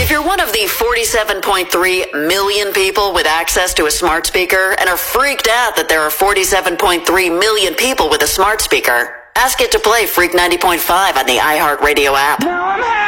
If you're one of the 47.3 million people with access to a smart speaker and are freaked out that there are 47.3 million people with a smart speaker, ask it to play Freak 90.5 on the iHeartRadio app. Now I'm